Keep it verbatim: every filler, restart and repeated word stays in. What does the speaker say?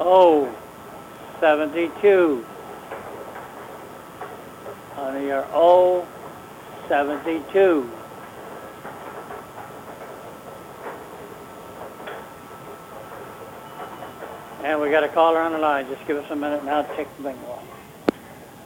oh seventy-two. Honey, you're oh seventy-two. And we got a caller on the line. Just give us a minute now to take the bingo off.